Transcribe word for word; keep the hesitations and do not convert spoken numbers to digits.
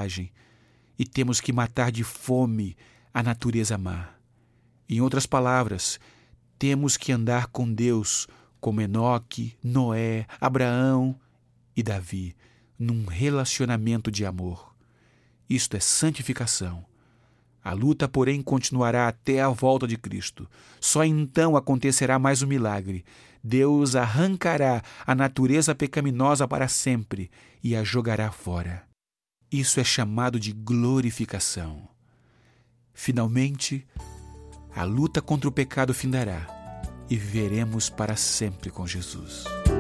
selvagem e temos que matar de fome a natureza má. Em outras palavras, temos que andar com Deus como Enoque, Noé, Abraão e Davi, num relacionamento de amor. Isto é santificação. A luta, porém, continuará até a volta de Cristo. Só então acontecerá mais um milagre. Deus arrancará a natureza pecaminosa para sempre e a jogará fora. Isso é chamado de glorificação. Finalmente, a luta contra o pecado findará e viveremos para sempre com Jesus.